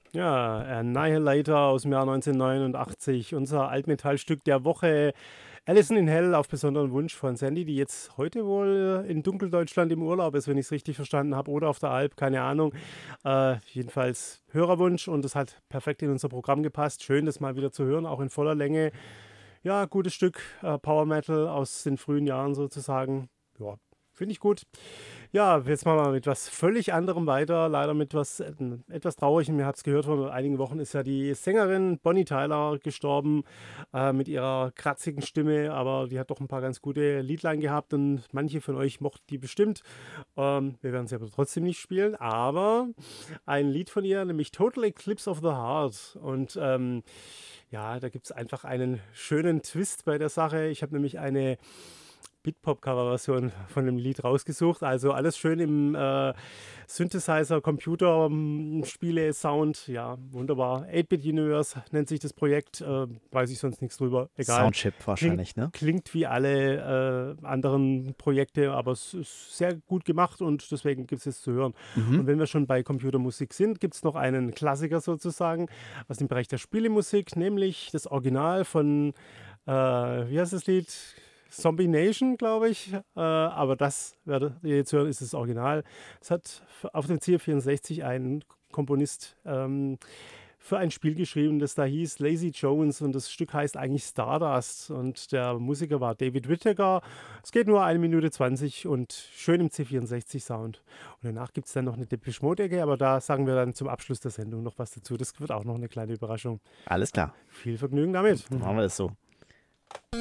Ja, Annihilator aus dem Jahr 1989, unser Altmetallstück der Woche. Alison in Hell auf besonderen Wunsch von Sandy, die jetzt heute wohl in Dunkeldeutschland im Urlaub ist, wenn ich es richtig verstanden habe, oder auf der Alp, keine Ahnung. Jedenfalls Hörerwunsch und das hat perfekt in unser Programm gepasst. Schön, das mal wieder zu hören, auch in voller Länge. Ja, gutes Stück Power Metal aus den frühen Jahren sozusagen. Ja, finde ich gut. Ja, jetzt machen wir mit was völlig anderem weiter. Leider mit was etwas Traurigem. Ihr habt es gehört, vor einigen Wochen ist ja die Sängerin Bonnie Tyler gestorben mit ihrer kratzigen Stimme. Aber die hat doch ein paar ganz gute Liedlein gehabt und manche von euch mochten die bestimmt. Wir werden sie aber trotzdem nicht spielen. Aber ein Lied von ihr, nämlich Total Eclipse of the Heart. Und ja, da gibt es einfach einen schönen Twist bei der Sache. Ich habe nämlich eine Beatpop-Cover-Version von dem Lied rausgesucht. Also alles schön im Synthesizer, Computer, Spiele, Sound. Ja, wunderbar. 8-Bit Universe nennt sich das Projekt. Weiß ich sonst nichts drüber. Egal. Soundchip wahrscheinlich, ne? Klingt wie alle anderen Projekte, aber es ist sehr gut gemacht und deswegen gibt es es zu hören. Und wenn wir schon bei Computermusik sind, gibt es noch einen Klassiker sozusagen aus dem Bereich der Spielemusik, nämlich das Original von, wie heißt das Lied? Zombie Nation, glaube ich. Aber das werdet ihr jetzt hören, ist das Original. Es hat auf dem C64 ein Komponist für ein Spiel geschrieben, das da hieß Lazy Jones und das Stück heißt eigentlich Stardust und der Musiker war David Whittaker. Es geht nur 1 Minute 20 und schön im C64-Sound. Und danach gibt es dann noch eine Depeche Mode-Ecke, aber da sagen wir dann zum Abschluss der Sendung noch was dazu. Das wird auch noch eine kleine Überraschung. Alles klar. Viel Vergnügen damit. Dann machen wir es so.